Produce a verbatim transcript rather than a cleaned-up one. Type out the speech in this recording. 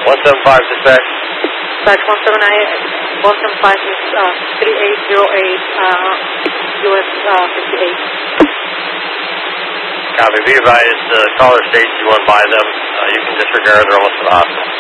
one seven five, dispatch. Dispatch one seven five is uh, three eight zero eight, uh, U S uh, fifty-eight. Copy. Be advised, the caller states you want to buy them. Uh, you can disregard, they're almost to the hospital.